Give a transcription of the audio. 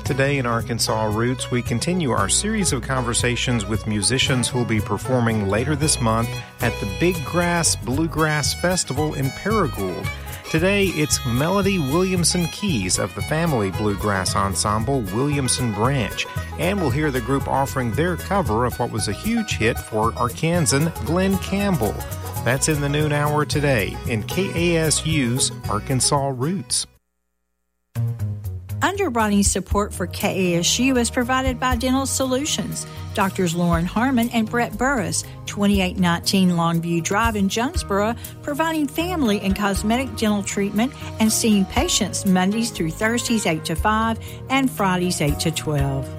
Today in Arkansas Roots, we continue our series of conversations with musicians who will be performing later this month at the Big Grass Bluegrass Festival in Paragould. Today, it's Melody Williamson Keys of the family bluegrass ensemble Williamson Branch, and we'll hear the group offering their cover of what was a huge hit for Arkansan Glenn Campbell. That's in the noon hour today in KASU's Arkansas Roots. Underwriting support for KASU is provided by Dental Solutions. Doctors Lauren Harmon and Brett Burris, 2819 Longview Drive in Jonesboro, providing family and cosmetic dental treatment and seeing patients Mondays through Thursdays 8 to 5 and Fridays 8 to 12.